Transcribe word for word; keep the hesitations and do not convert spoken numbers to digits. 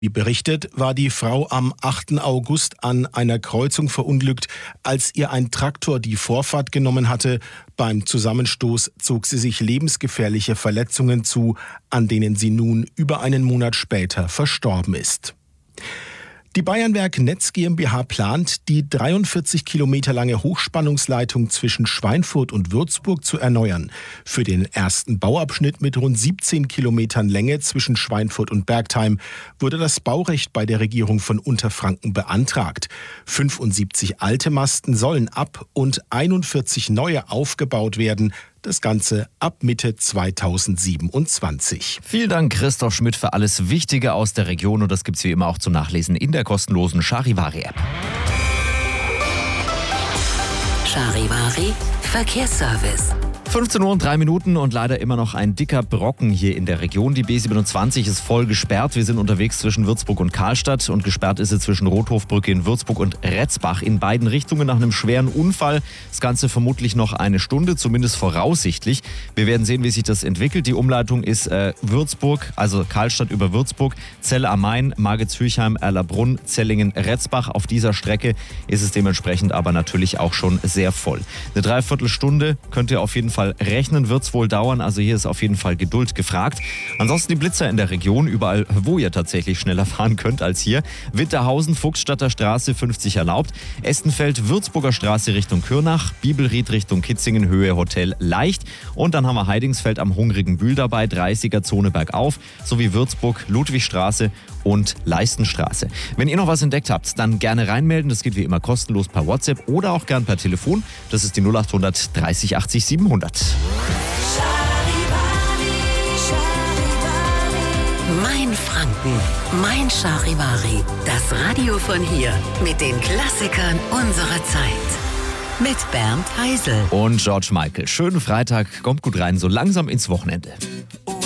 Wie berichtet, war die Frau am achten August an einer Kreuzung verunglückt, als ihr ein Traktor die Vorfahrt genommen hatte. Beim Zusammenstoß zog sie sich lebensgefährliche Verletzungen zu, an denen sie nun über einen Monat später verstorben ist. Die Bayernwerk Netz GmbH plant, die dreiundvierzig Kilometer lange Hochspannungsleitung zwischen Schweinfurt und Würzburg zu erneuern. Für den ersten Bauabschnitt mit rund siebzehn Kilometern Länge zwischen Schweinfurt und Bergtheim wurde das Baurecht bei der Regierung von Unterfranken beantragt. fünfundsiebzig alte Masten sollen ab und einundvierzig neue aufgebaut werden. Das Ganze ab Mitte zweitausendsiebenundzwanzig. Vielen Dank, Christoph Schmidt, für alles Wichtige aus der Region. Und das gibt's wie immer auch zum Nachlesen in der kostenlosen Charivari-App. Charivari Verkehrsservice. fünfzehn Uhr und drei Minuten und leider immer noch ein dicker Brocken hier in der Region. Die B siebenundzwanzig ist voll gesperrt. Wir sind unterwegs zwischen Würzburg und Karlstadt und gesperrt ist sie zwischen Rothofbrücke in Würzburg und Retzbach in beiden Richtungen nach einem schweren Unfall. Das Ganze vermutlich noch eine Stunde, zumindest voraussichtlich. Wir werden sehen, wie sich das entwickelt. Die Umleitung ist äh, Würzburg, also Karlstadt über Würzburg, Zell am Main, Margitshöchheim, Erlabrunn, Zellingen, Retzbach. Auf dieser Strecke ist es dementsprechend aber natürlich auch schon sehr voll. Eine Dreiviertelstunde könnt ihr auf jeden Fall rechnen, wird es wohl dauern. Also hier ist auf jeden Fall Geduld gefragt. Ansonsten die Blitzer in der Region, überall, wo ihr tatsächlich schneller fahren könnt als hier. Witterhausen, Fuchsstadter Straße fünfzig erlaubt. Estenfeld, Würzburger Straße Richtung Kürnach. Bibelried Richtung Kitzingen, Höhe Hotel leicht. Und dann haben wir Heidingsfeld am Hungrigen Bühl dabei, dreißiger Zone bergauf. Sowie Würzburg, Ludwigstraße und Leistenstraße. Wenn ihr noch was entdeckt habt, dann gerne reinmelden. Das geht wie immer kostenlos per WhatsApp oder auch gern per Telefon. Das ist die null acht hundert dreißig achtzig siebenhundert. Mein Franken, mein Charivari. Das Radio von hier mit den Klassikern unserer Zeit. Mit Bernd Heisel und George Michael. Schönen Freitag, kommt gut rein, so langsam ins Wochenende.